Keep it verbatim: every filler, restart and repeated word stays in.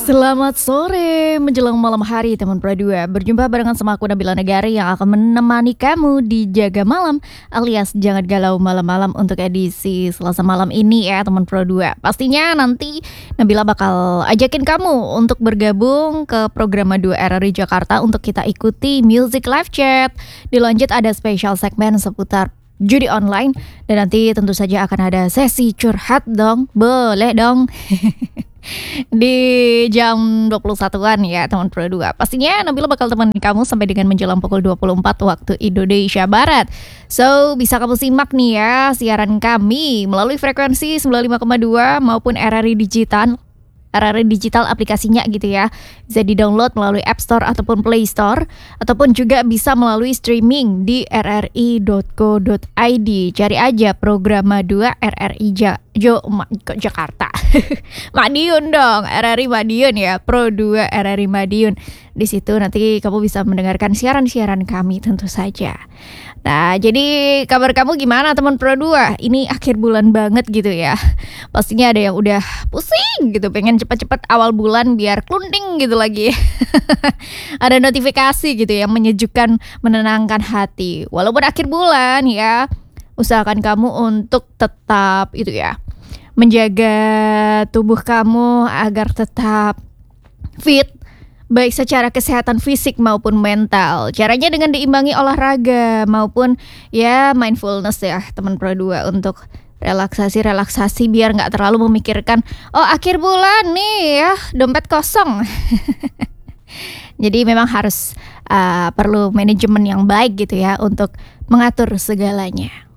Selamat sore menjelang malam hari teman Pro dua. Berjumpa barengan sama aku Nabila Negari yang akan menemani kamu di Jaga Malam alias Jangan Galau Malam-malam untuk edisi Selasa malam ini ya teman Pro dua. Pastinya nanti Nabila bakal ajakin kamu untuk bergabung ke program dua R R I Jakarta untuk kita ikuti Music Live Chat. Dilanjut ada special segmen seputar judi online dan nanti tentu saja akan ada sesi curhat dong. Boleh dong. Di jam dua puluh satuan ya teman Pro dua. Pastinya Nabila bakal temenin kamu sampai dengan menjelang pukul dua puluh empat waktu Indonesia Barat. So bisa kamu simak nih ya siaran kami melalui frekuensi sembilan puluh lima koma dua maupun R R I Digital R R I Digital aplikasinya gitu ya. Bisa di-download melalui App Store ataupun Play Store, ataupun juga bisa melalui streaming di r r i dot co dot i d. Cari aja program dua R R I ja- Jo Ma- kok Jakarta. Madiun dong, R R I Madiun ya, Pro dua R R I Madiun. Di situ nanti kamu bisa mendengarkan siaran-siaran kami tentu saja. Nah, jadi kabar kamu gimana teman Pro dua? Ini akhir bulan banget gitu ya. Pastinya ada yang udah pusing gitu, pengen cepat-cepat awal bulan biar klunting gitu lagi. Ada notifikasi gitu yang menyejukkan, menenangkan hati. Walaupun akhir bulan ya, usahakan kamu untuk tetap itu ya, menjaga tubuh kamu agar tetap fit, baik secara kesehatan fisik maupun mental. Caranya dengan diimbangi olahraga maupun ya mindfulness ya teman Pro dua untuk relaksasi-relaksasi biar gak terlalu memikirkan oh akhir bulan nih ya dompet kosong. Jadi memang harus uh, perlu manajemen yang baik gitu ya untuk mengatur segalanya.